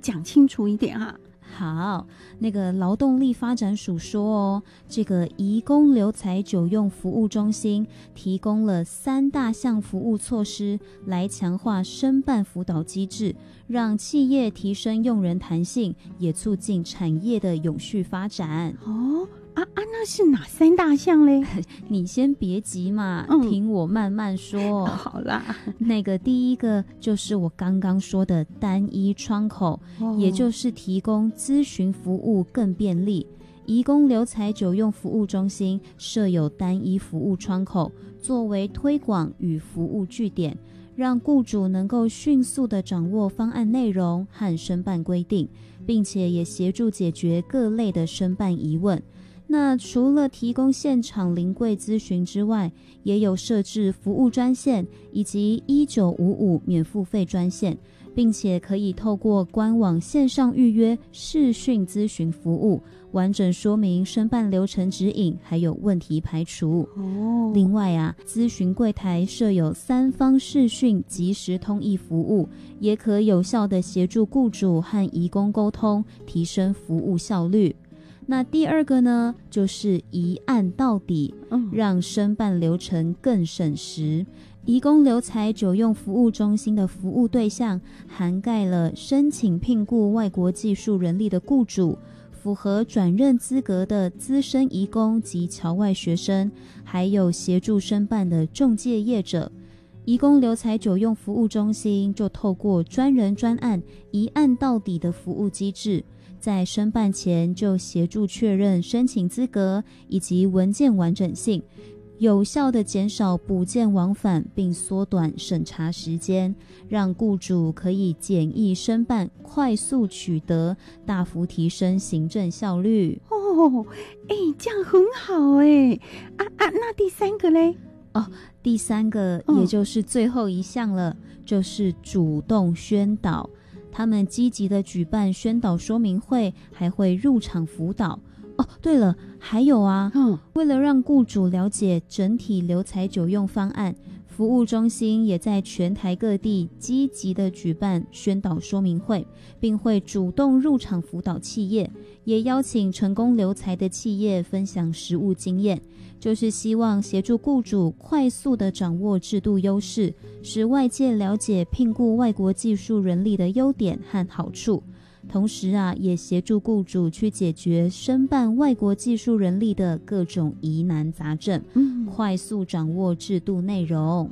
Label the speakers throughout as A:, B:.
A: 讲清楚一点啊。
B: 好，那个劳动力发展署说这个移工留才久用服务中心提供了3大项服务措施，来强化申办辅导机制，让企业提升用人弹性，也促进产业的永续发展。
A: 那是哪3大项嘞？
B: 你先别急嘛，听我慢慢说。
A: 好啦，
B: 那个第一个就是我刚刚说的单一窗口，也就是提供咨询服务更便利。移工留才久用服务中心设有单一服务窗口，作为推广与服务据点，让雇主能够迅速地掌握方案内容和申办规定，并且也协助解决各类的申办疑问。那除了提供现场临柜咨询之外，也有设置服务专线以及1955免付费专线，并且可以透过官网线上预约视讯咨询服务，完整说明申办流程指引，还有问题排除。另外咨询柜台设有3方视讯即时通译服务，也可有效地协助雇主和移工沟通，提升服务效率。那第二个呢，就是一案到底，让申办流程更省时。移工留才久用服务中心的服务对象涵盖了申请聘雇外国技术人力的雇主，符合转任资格的资深移工及侨外学生，还有协助申办的仲介业者。移工留才久用服务中心就透过专人专案一案到底的服务机制，在申办前就协助确认申请资格以及文件完整性，有效地减少补件往返，并缩短审查时间，让雇主可以简易申办，快速取得，大幅提升行政效率。
A: 这样很好那第3个嘞？
B: 第3个也就是最后一项了，就是主动宣导。他们积极的举办宣导说明会，还会入场辅导。对了，还有为了让雇主了解整体留才久用方案，服务中心也在全台各地积极的举办宣导说明会，并会主动入场辅导企业，也邀请成功留才的企业分享实务经验，就是希望协助雇主快速的掌握制度优势，使外界了解聘雇外国技术人力的优点和好处。同时也协助雇主去解决申办外国技术人力的各种疑难杂症，快速掌握制度内容。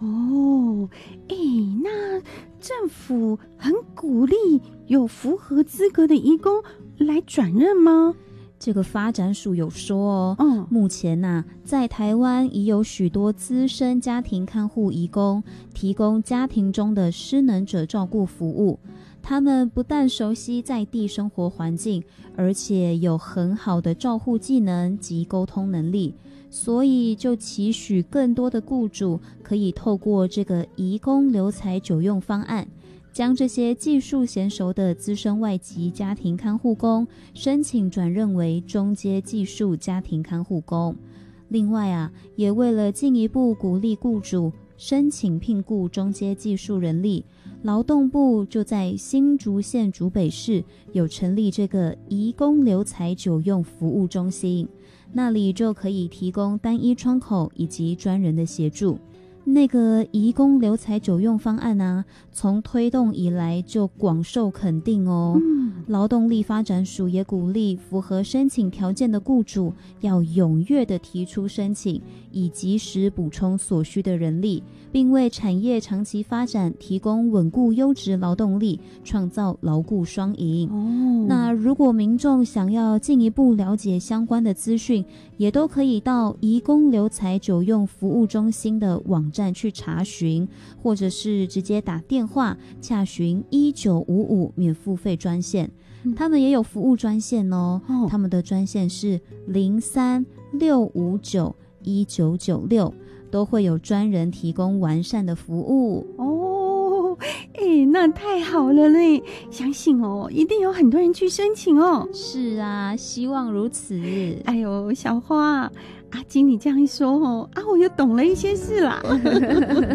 A: 那政府很鼓励有符合资格的移工来转任吗？
B: 这个发展署有说目前在台湾已有许多资深家庭看护移工提供家庭中的失能者照顾服务。他们不但熟悉在地生活环境，而且有很好的照护技能及沟通能力，所以就期许更多的雇主可以透过这个移工留才久用方案，将这些技术娴熟的资深外籍家庭看护工申请转任为中阶技术家庭看护工。另外也为了进一步鼓励雇主申请聘雇中阶技术人力，劳动部就在新竹县竹北市有成立这个移工留才久用服务中心，那里就可以提供单一窗口以及专人的协助。那个移工留才久用方案从推动以来就广受肯定劳动力发展署也鼓励符合申请条件的雇主要踊跃地提出申请，以及时补充所需的人力，并为产业长期发展提供稳固优质劳动力，创造劳雇双赢。那如果民众想要进一步了解相关的资讯，也都可以到移工留才久用服务中心的网站去查询，或者是直接打电话洽询1955免付费专线。他们也有服务专线他们的专线是03-659-1996，都会有专人提供完善的服务。
A: 那太好了嘞！相信一定有很多人去申请
B: 是希望如此。
A: 小花，阿金你这样一说我又懂了一些事啦。